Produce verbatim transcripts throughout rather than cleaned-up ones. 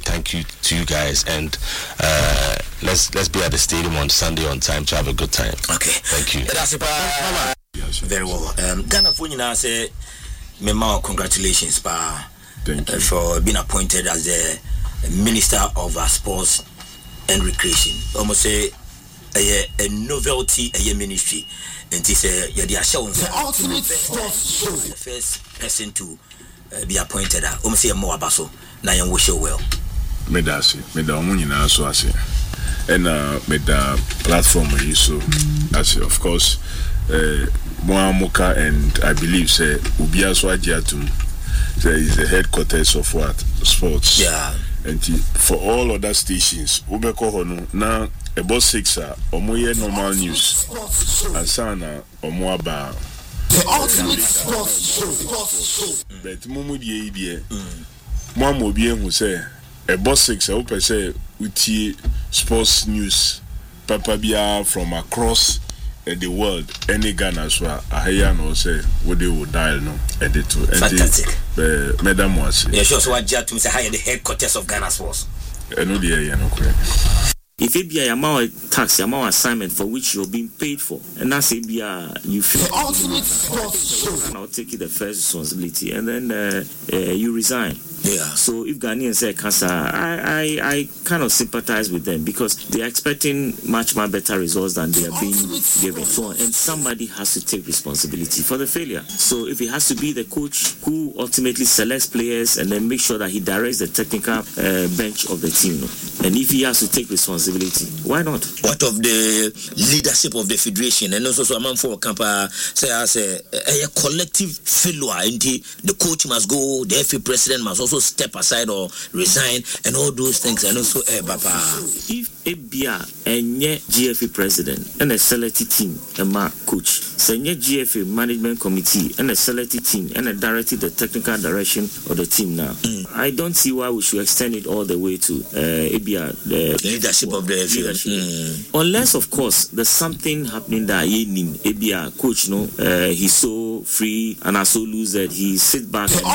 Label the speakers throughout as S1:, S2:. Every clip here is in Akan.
S1: thank you to you guys, and uh, let's let's be at the stadium on Sunday on time to have a good time.
S2: Okay,
S1: thank you.
S2: That's uh, very well. Um, Ghana for you now say, Mema, congratulations, pa,
S3: thank you
S2: uh, for being appointed as the Minister of uh, Sports and Recreation. Almost say a, a novelty, a ministry, and this uh, yeah, the ultimate sports show. The first person to uh, be appointed. Almost say more abaso. Na yan wish you well.
S3: Medasi, meda omunyi na so ase. And uh, meda platform yi so as of course uh, Moamoka, and I believe say Ubia so agiatum. There is the headquarters of what sports.
S2: Yeah.
S3: And for all other stations, Ubeko hono na about six are omoye normal news. And sana omoaba.
S4: The ultimate sports show.
S3: But mumu die die. Mama obi ehun say about six I hope say uti sports news papa bia from across uh, the world any Ghana so ahaya no say what they would dial no edit to
S2: fantastic
S3: uh, madam was
S2: yeah sure so what to say high the headquarters of Ghana Sports
S3: eh no dey here no correct.
S5: If it be a amount tax, amount assignment for which you're being paid for, and that's it be a you feel
S4: the ultimate sports show,
S5: and I'll take you the first responsibility, and then uh, uh, you resign.
S2: Yeah.
S5: So if Ghanaians say cancer, I, I I kind of sympathize with them because they are expecting much much better results than they are being given. So and somebody has to take responsibility for the failure. So if it has to be the coach who ultimately selects players and then make sure that he directs the technical uh, bench of the team, and if he has to take responsibility, why not?
S2: What of the leadership of the federation and also so among for Campa say as a, a, a collective failure, and the coach must go, the F A president must also step aside or resign and all those things, and also eh, Papa.
S5: If a B A and G F A president and a selected team and my coach, senior G F A management committee and a selected team and a directed the technical direction of the team now, mm. I don't see why we should extend it all the way to uh, A B A, the
S2: leadership of the leadership. Mm.
S5: Unless of course there's something happening that he need A B A coach no uh, he's so free and I so loose that he sit back
S4: the
S5: and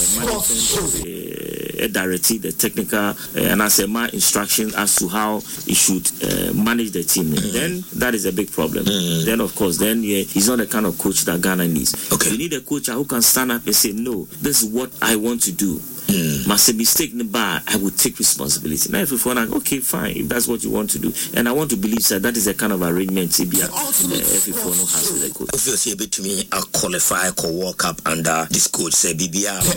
S5: uh, Uh, directed the technical uh, and as a my instructions as to how he should uh, manage the team. Mm. Then that is a big problem. Mm. Then of course, then yeah, he's not the kind of coach that Ghana needs.
S2: Okay.
S5: We need a coach who can stand up and say, no, this is what I want to do. Mm. Must a mistake in the bar, I will take responsibility. Now if you find like, okay, fine, if that's what you want to do, and I want to believe that that is a kind of arrangement C B A uh, everyone has with the coach.
S2: If you say to me, I qualify, I could walk up under this coach, say B B R,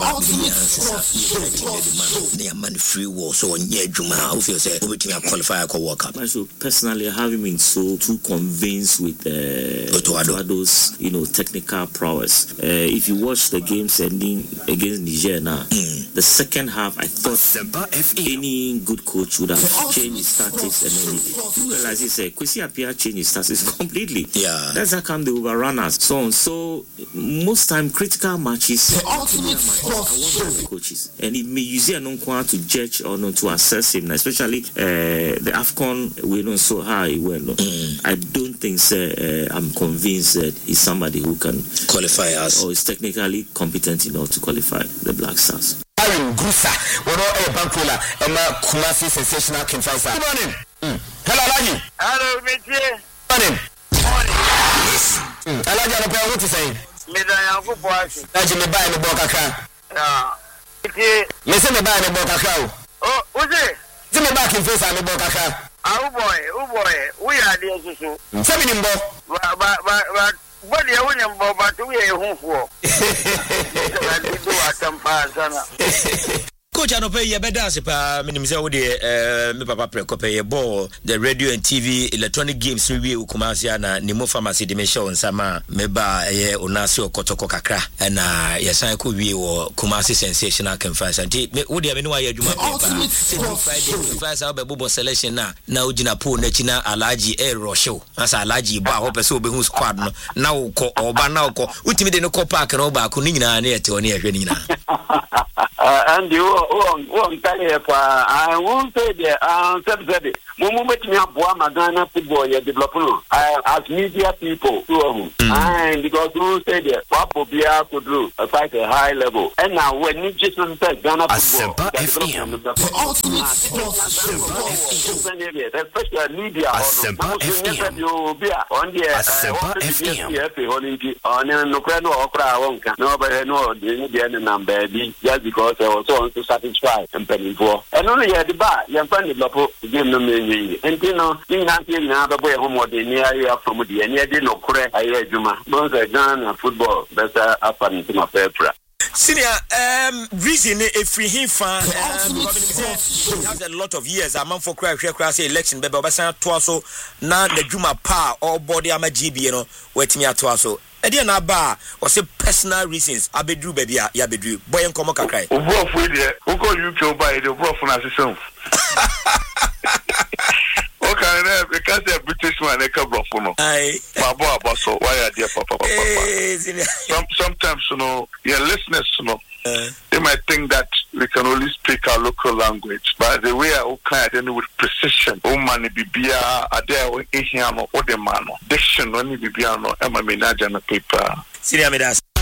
S2: they are man free war, so yeah, Juma, if you say, over to me, I qualify, I could walk up.
S5: So personally, I haven't been so too convinced with uh, Otoado's, you know, technical prowess. Uh, if you watch the game ending against Niger now, mm. the second half, I thought any good coach would have changed his tactics and everything. You realize he said, Kwesi Appiah changed his tactics completely.
S2: Yeah.
S5: That's how come the overrunners. So on. So most time critical matches,
S4: the ultimate
S5: matches coaches, and it may use it to judge or not to assess him, especially uh, the AFCON. We don't so how he went. No? Mm. I don't think so, uh, I'm convinced that he's somebody who can
S2: qualify us
S5: or is technically competent enough to qualify the Black Stars.
S6: Gusa, what are Bankola, Emma Kumasi sensational Kinfasa. Good morning. Mm. Hello, Alaji.
S7: Hello, Monsieur.
S6: Morning.
S7: Morning.
S6: Mm. Alaji, I what to say.
S7: Mister Yankupuasi.
S6: Alaji, me buy me bokaka.
S7: Yeah. Monsieur.
S6: Me say me buy me bokaka.
S7: Oh, who's it?
S6: See me back in face and me bokaka.
S7: Ah, oh boy, oh boy. We are there, so.
S6: Seven in bo.
S7: But, but, but, but. What do you want to but we are home for?
S2: Coach, I don't pay your bed as a minimum. Uh, me papa pay a ball, the radio and T V, electronic games, we will come out here and Nemo Pharmacy Dimension and Sama, Meba, Onasio Kotoko Kakra, and uh, yes, I could be or Kumasi sensational conference. And would you have any way you might Friday, first out by Bobo selection now, now Jina Po Netina, Alaji Air Rosho, as Alaji Ba, Hope so be who's squad now, or Banauko, ultimately no co park and over Kunina near to near Renina.
S7: Uh, and you won't tell you, I won't say the answer. Mumu met me up one Magana football, you develop as media people, two of them. And because you said that Papa Bia could do a fight a high level. And now when you just said Ghana football, especially media you be on the on no crano or crowd, nobody know the number just because I was so satisfied and penny for. And only at the bar, young friend Lopo give them and you know, in that thing now the way home the near you from the and you didn't know correct. I heard Juma. Both are done football, better up and to my favorite.
S2: Senior, um, reason if we hear fan, has a lot of years. A man for cry, cry, say election, baby, Obasan Twaso, now the Juma pa or body ama G B, you know, wait me at Twaso. Edia na ba or say personal reasons. Abedru baby, ya bedru. Boy and Komoka cry.
S8: Wolf with you, who call you to buy the wolf on assistance? Okay, because they're British man, they come off no.
S2: Aye.
S8: Papa, Basso, why are dear Papa? Some, sometimes, you know, your listeners, you know, uh, they might think that we can only speak our local language, but the way I can identify with precision, oh man, bibia, adhere, or the man, diction, only bibia, no, Emma Minaja, paper.
S2: Senior Midas.